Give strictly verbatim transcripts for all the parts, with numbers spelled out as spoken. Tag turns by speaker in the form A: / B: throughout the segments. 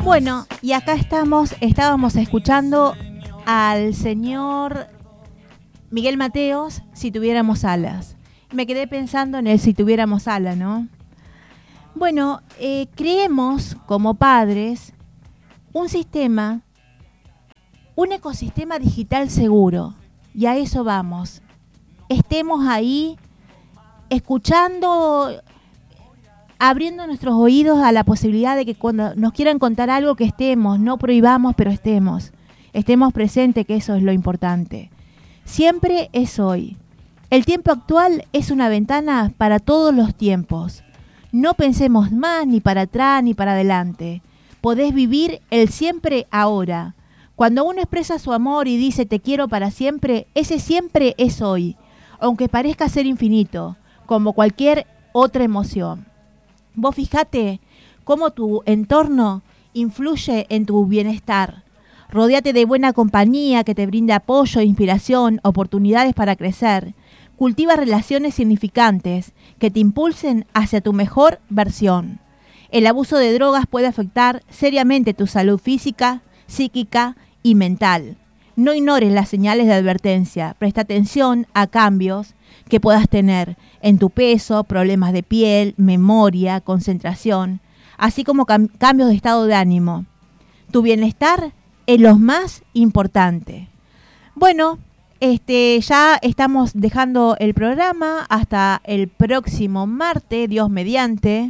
A: Bueno, y acá estamos, estábamos escuchando al señor Miguel Mateos, Si tuviéramos alas. Me quedé pensando en el Si tuviéramos alas, ¿no? Bueno, eh, creemos como padres un sistema, un ecosistema digital seguro. Y a eso vamos. Estemos ahí escuchando, abriendo nuestros oídos a la posibilidad de que cuando nos quieran contar algo que estemos, no prohibamos, pero estemos. Estemos presentes, que eso es lo importante. Siempre es hoy. El tiempo actual es una ventana para todos los tiempos. No pensemos más ni para atrás ni para adelante. Podés vivir el siempre ahora. Cuando uno expresa su amor y dice te quiero para siempre, ese siempre es hoy, aunque parezca ser infinito, como cualquier otra emoción. Vos fijate cómo tu entorno influye en tu bienestar. Rodéate de buena compañía que te brinde apoyo, inspiración, oportunidades para crecer. Cultiva relaciones significantes que te impulsen hacia tu mejor versión. El abuso de drogas puede afectar seriamente tu salud física, psíquica y mental. No ignores las señales de advertencia. Presta atención a cambios que puedas tener en tu peso, problemas de piel, memoria, concentración, así como cam- cambios de estado de ánimo. Tu bienestar es lo más importante. Bueno, este, ya estamos dejando el programa hasta el próximo martes, Dios mediante.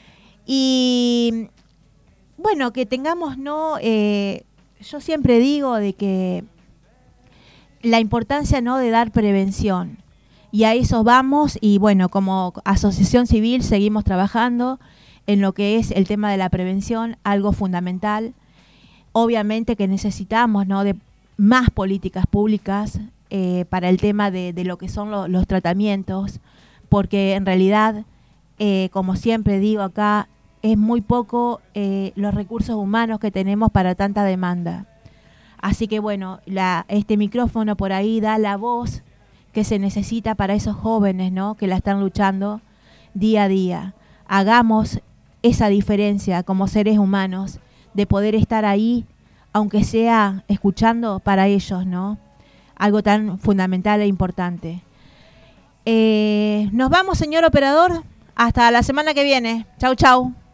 A: Y bueno, que tengamos, ¿no? Eh, yo siempre digo de que la importancia, ¿no?, de dar prevención. Y a eso vamos, y bueno, como asociación civil seguimos trabajando en lo que es el tema de la prevención, algo fundamental. Obviamente que necesitamos, ¿no?, de más políticas públicas eh, para el tema de, de lo que son lo, los tratamientos, porque en realidad, eh, como siempre digo acá, es muy poco eh, los recursos humanos que tenemos para tanta demanda. Así que bueno, la, este micrófono por ahí da la voz que se necesita para esos jóvenes, ¿no?, que la están luchando día a día. Hagamos esa diferencia como seres humanos de poder estar ahí, aunque sea escuchando para ellos, ¿no? Algo tan fundamental e importante. Eh, nos vamos, señor operador. Hasta la semana que viene. Chau, chau.